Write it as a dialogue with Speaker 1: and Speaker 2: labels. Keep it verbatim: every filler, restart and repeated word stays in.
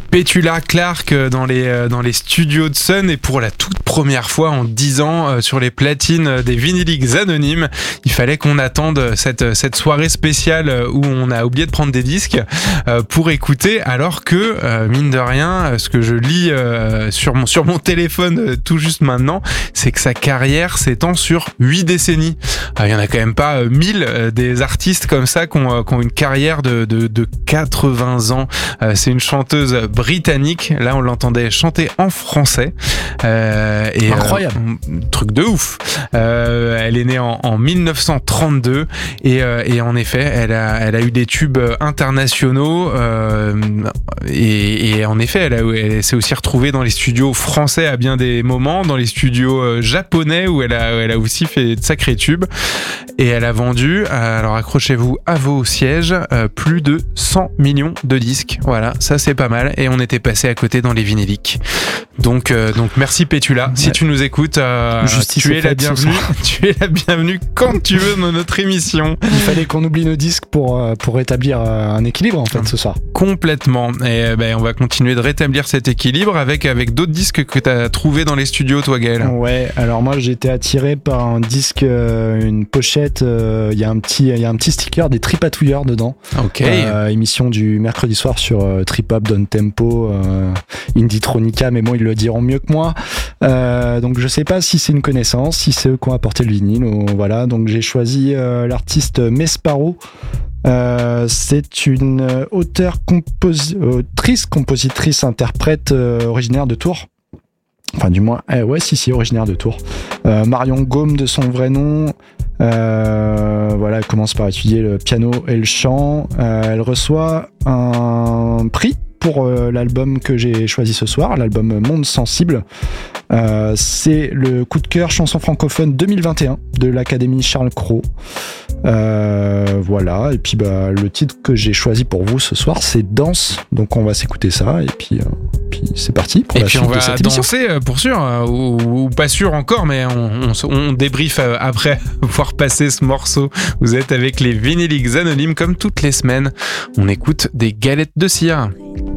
Speaker 1: Petula Clark dans les, dans les studios de Sun, et pour la toute première fois en dix ans sur les platines des Vinyliques Anonymes. Il fallait qu'on attende cette, cette soirée spéciale où on a oublié de prendre des disques pour écouter, alors que, mine de rien, ce que je lis sur mon, sur mon téléphone tout juste maintenant, c'est que sa carrière s'étend sur huit décennies. Il y en a quand même pas mille des artistes comme ça qui ont, qui ont une carrière de, de, de quatre-vingts ans. C'est une chanteuse britannique. Là, on l'entendait chanter en français. Euh, et,
Speaker 2: Incroyable.
Speaker 1: Euh, truc de ouf. Euh, elle est née en, en dix-neuf cent trente-deux et, euh, et en effet, elle a, elle a eu des tubes internationaux euh, et, et en effet, elle, a, elle s'est aussi retrouvée dans les studios français à bien des moments, dans les studios japonais où elle a, elle a aussi fait de sacrés tubes, et elle a vendu, alors accrochez-vous à vos sièges, euh, plus de cent millions de disques. Voilà, ça c'est pas mal, et on était passé à côté dans les vinyliques. Donc, euh, donc merci Petula, ouais. Si tu nous écoutes, euh, tu es la bienvenue. Tu es la bienvenue quand tu veux dans notre émission.
Speaker 2: Il fallait qu'on oublie nos disques pour pour rétablir un équilibre en fait ce soir.
Speaker 1: Complètement. Et ben on va continuer de rétablir cet équilibre avec avec d'autres disques que tu as trouvé dans les studios, toi Gaël.
Speaker 2: Ouais. Alors moi j'ai été attiré par un disque, euh, une pochette. Il euh, y a un petit il y a un petit sticker des Tripatouilleurs dedans.
Speaker 1: Ok.
Speaker 2: Euh, émission du mercredi soir sur euh, Trip Hop, Down Tempo, euh, Indietronica, mais bon ils le diront mieux que moi. Euh, donc je sais pas si c'est une connaissance, si c'est eux qui ont apporté le vinyle, ou voilà. Donc j'ai choisi euh, l'artiste Mesparo. Euh, c'est une auteure, composi- autrice, compositrice, interprète euh, originaire de Tours. Enfin du moins, eh, ouais si si originaire de Tours. Euh, Marion Gaume de son vrai nom. Euh, voilà, elle commence par étudier le piano et le chant. Euh, elle reçoit un prix pour euh, l'album que j'ai choisi ce soir, l'album Monde Sensible. Euh, c'est le coup de cœur chanson francophone deux mille vingt et un de l'Académie Charles Cros. Euh, voilà, et puis bah, le titre que j'ai choisi pour vous ce soir, c'est Danse. Donc on va s'écouter ça, et puis, euh, puis c'est parti pour
Speaker 1: et
Speaker 2: la
Speaker 1: puis
Speaker 2: suite
Speaker 1: on
Speaker 2: de cette
Speaker 1: va
Speaker 2: émission.
Speaker 1: danser pour sûr, ou, ou pas sûr encore, mais on, on, on débrief après avoir passé ce morceau. Vous êtes avec les Vinyliques Anonymes comme toutes les semaines. On écoute des galettes de cire.